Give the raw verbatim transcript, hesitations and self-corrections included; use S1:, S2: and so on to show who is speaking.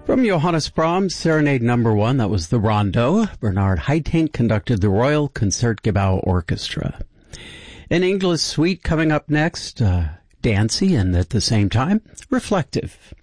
S1: From Johannes Brahms, Serenade Number One, that was the Rondo. Bernard Haitink conducted the Royal Concertgebouw Orchestra. An English suite coming up next, uh, dancey and at the same time reflective.